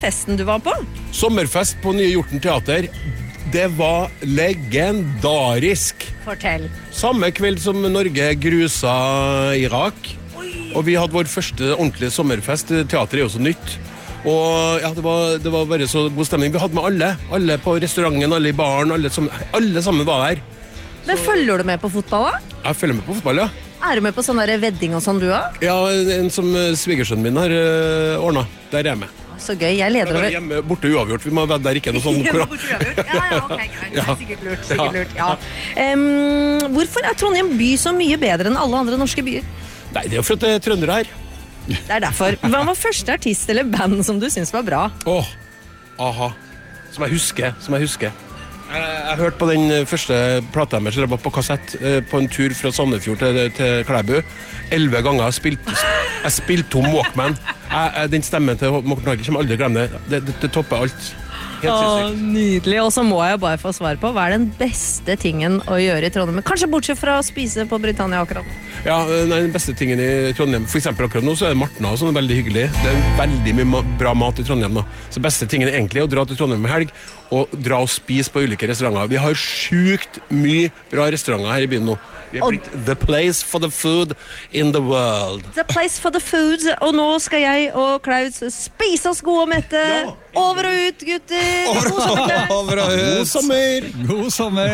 festen du var på? Sommerfest på Nye Hjorten Teater. Det var legendarisk. Fortell. Samme kveld som Norge grusa Irak. Og vi hadde vår første ordentlige sommerfest. Teater er jo så nytt. Og ja, det var bare så god stemning. Vi hadde med alle. Alle på restauranten, alle i baren, alle sammen var der. Men følger du med på fotball da? Jeg følger med på fotball, ja. Er du med på sånn der vedding og sånn du også? Ja, en som svigersønnen min har ordnet. Der er jeg med. Så gøy, jeg leder over. Hjemme borte uavgjort, vi må være der ikke noe sånn. Hjemme borte uavgjort? Ja, ok, greit. Ja. Sikkert lurt, ja. Hvorfor er Trondheim by så mye bedre enn alle andre norske byer? Nei, det er jo for at det er trøndere her. Det er derfor. Hva var første artist eller band som du synes var bra? Aha. Som jeg husker. Jeg hørte på den første plata med, så det var på kassett, på en tur fra Sandefjord til Klæbu. 11 ganger jeg spilte om Walkman. Den stemmen til Morten Harket kommer aldri glemme det. Det topper alt. Nydelig. Og så må jeg bare få svar på, hva er den beste tingen å gjøre i Trondheim? Kanskje bortsett fra å spise på Britannia akkurat nå? Ja, den beste tingen i Trondheim, for eksempel akkurat nå, så er det Martna, som er veldig hyggelig. Det er veldig mye bra mat i Trondheim nå. Så beste tingen er egentlig å dra til Trondheim i helg, og dra og spise på ulike restauranter. Vi har sykt mye bra restauranter her i byen nå. Vi har blitt the place for the food in the world. The place for the food, og nå skal jeg og Klaus spise oss gode og mette. Ja. Over og ut, gutter! Over og ut! God sommer! God sommer!